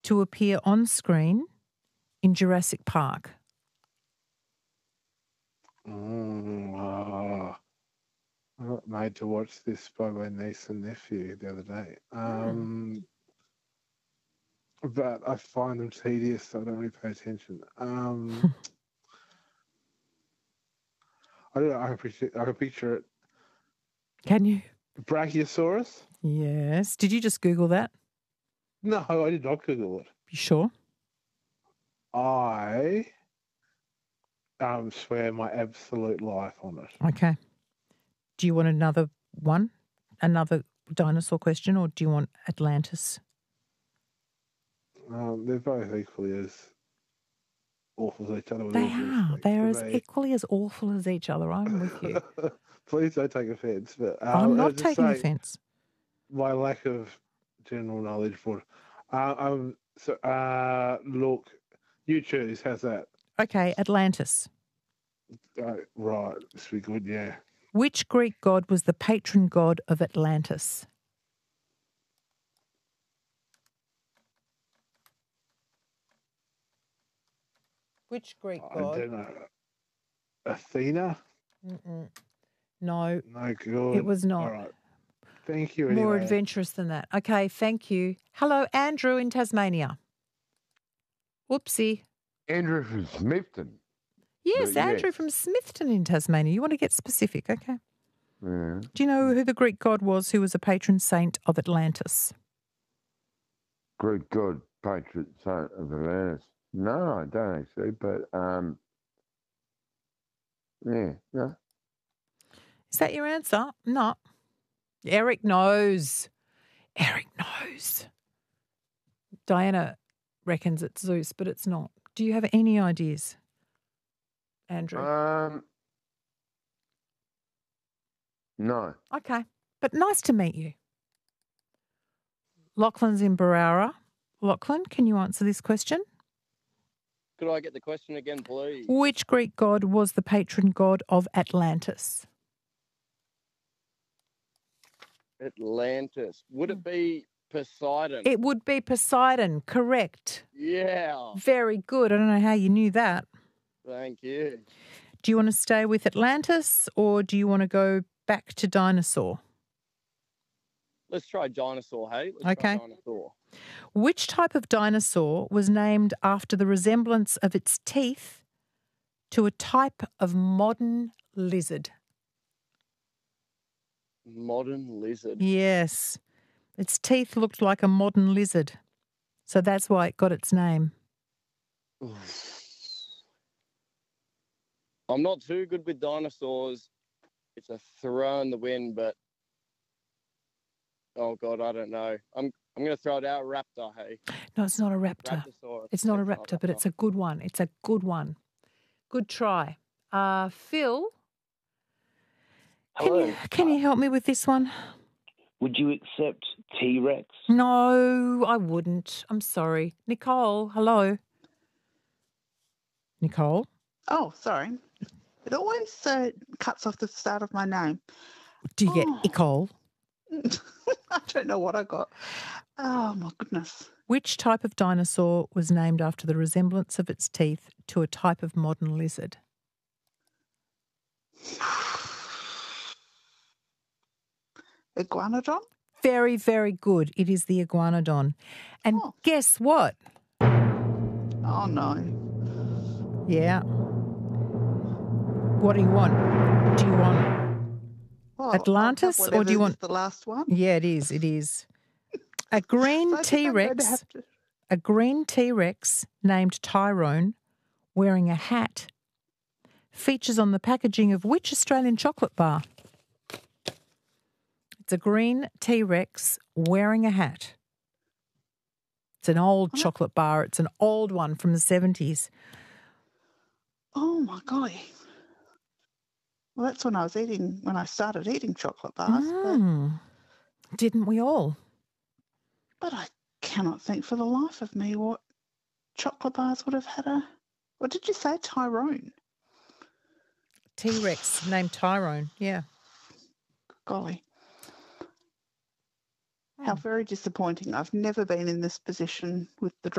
to appear on screen in Jurassic Park? I got made to watch this by my niece and nephew the other day. But I find them tedious, so I don't really pay attention. I don't know. I can picture it. Can you? Brachiosaurus? Yes. Did you just Google that? No, I did not Google it. You sure? I swear my absolute life on it. Okay. Do you want another one? Another dinosaur question, or do you want Atlantis? They're both equally as awful as each other. They are. They are as equally as awful as each other. I'm with you. Please don't take offence. But I'm not taking offence. My lack of general knowledge for look, you choose. How's that? Okay, Atlantis. Right. This will be good, yeah. Which Greek god was the patron god of Atlantis? Which Greek god? I don't know. Athena? No. No, good. It was not. All right. Thank you anyway. More adventurous than that. Okay, thank you. Hello, Andrew in Tasmania. Whoopsie. Andrew from Smithton. Yes, Andrew from Smithton in Tasmania. You want to get specific, okay? Yeah. Do you know who the Greek god was who was a patron saint of Atlantis? Greek god, patron saint of Atlantis. No, I don't actually, but yeah, no. Is that your answer? No. Eric knows. Eric knows. Diana reckons it's Zeus, but it's not. Do you have any ideas, Andrew? No. Okay, but nice to meet you. Lachlan's in Barara. Lachlan, can you answer this question? Could I get the question again, please? Which Greek god was the patron god of Atlantis? Atlantis. Would it be Poseidon? It would be Poseidon, correct. Yeah. Very good. I don't know how you knew that. Thank you. Do you want to stay with Atlantis or do you want to go back to dinosaur? Let's try dinosaur, hey? Let's try dinosaur. Which type of dinosaur was named after the resemblance of its teeth to a type of modern lizard? Modern lizard? Yes. Its teeth looked like a modern lizard. So that's why it got its name. I'm not too good with dinosaurs. It's a throw in the wind, but oh God, I don't know. I'm going to throw it out. Raptor, hey? No, it's not a raptor. It's not a raptor, but it's a good one. It's a good one. Good try. Phil, Hello. Can you help me with this one? Would you accept T-Rex? No, I wouldn't. I'm sorry. Nicole, hello. Nicole? Oh, sorry. It always cuts off the start of my name. Do you get Nicole? I don't know what I got. Oh, my goodness. Which type of dinosaur was named after the resemblance of its teeth to a type of modern lizard? Iguanodon? Very, very good. It is the iguanodon. And guess what? Oh, no. Yeah. What do you want? Do you want Atlantis or do you want the last one? Yeah, it is. It is. A green T-Rex. A green T-Rex named Tyrone wearing a hat features on the packaging of which Australian chocolate bar? It's a green T-Rex wearing a hat. It's an old chocolate bar. It's an old one from the 70s. Oh, my golly. Well, that's when I started eating chocolate bars. Didn't we all? But I cannot think for the life of me what chocolate bars would have had what did you say, Tyrone? T-Rex named Tyrone, yeah. Golly. How very disappointing. I've never been in this position with the